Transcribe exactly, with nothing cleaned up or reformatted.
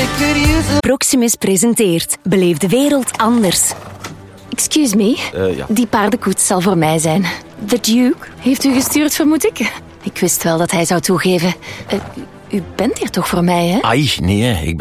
ik could use a... Proximus presenteert Beleef de wereld anders. Excuse me, Uh, ja. die paardenkoets zal voor mij zijn. The Duke heeft u gestuurd, vermoed ik? Ik wist wel dat hij zou toegeven. Uh, u bent hier toch voor mij, hè? Ai, nee, ik ben